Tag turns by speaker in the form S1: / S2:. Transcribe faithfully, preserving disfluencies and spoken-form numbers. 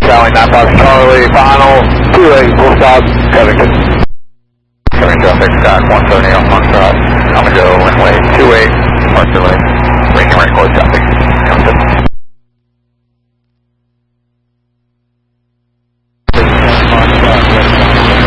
S1: Charlie, nine five Charlie, final, two eight, full stop, Covington. Covington, traffic, Scott, one seventy on Foxtrot, I'm going to go runway two eight.